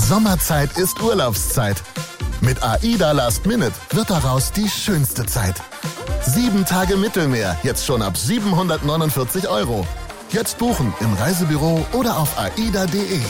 Sommerzeit ist Urlaubszeit. Mit AIDA Last Minute wird daraus die schönste Zeit. 7 Tage Mittelmeer, jetzt schon ab 749 €. Jetzt buchen im Reisebüro oder auf aida.de.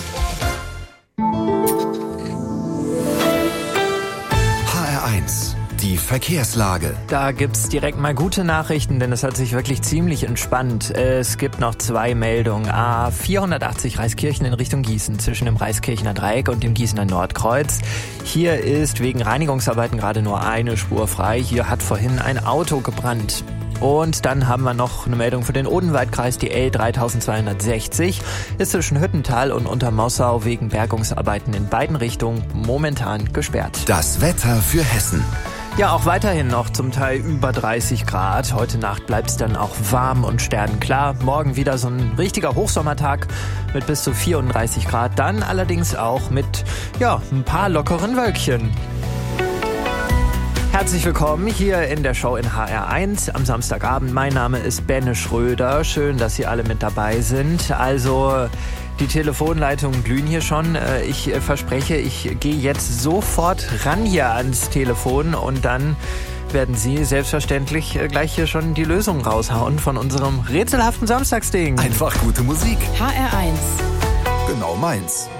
HR1, die Verkehrslage. Da gibt's direkt mal gute Nachrichten, denn es hat sich wirklich ziemlich entspannt. Es gibt noch 2 Meldungen. A480 Reiskirchen in Richtung Gießen zwischen dem Reiskirchener Dreieck und dem Gießener Nordkreuz. Hier ist wegen Reinigungsarbeiten gerade nur eine Spur frei. Hier hat vorhin ein Auto gebrannt. Und dann haben wir noch eine Meldung für den Odenwaldkreis. Die L3260 ist zwischen Hüttental und Untermossau wegen Bergungsarbeiten in beiden Richtungen momentan gesperrt. Das Wetter für Hessen. Ja, auch weiterhin noch zum Teil über 30 Grad. Heute Nacht bleibt es dann auch warm und sternenklar. Morgen wieder so ein richtiger Hochsommertag mit bis zu 34 Grad. Dann allerdings auch mit, ein paar lockeren Wölkchen. Herzlich willkommen hier in der Show in HR1 am Samstagabend. Mein Name ist Benne Schröder. Schön, dass Sie alle mit dabei sind. Also die Telefonleitungen glühen hier schon. Ich verspreche, ich gehe jetzt sofort ran hier ans Telefon und dann werden Sie selbstverständlich gleich hier schon die Lösung raushauen von unserem rätselhaften Samstagsding. Einfach gute Musik. HR1. Genau meins.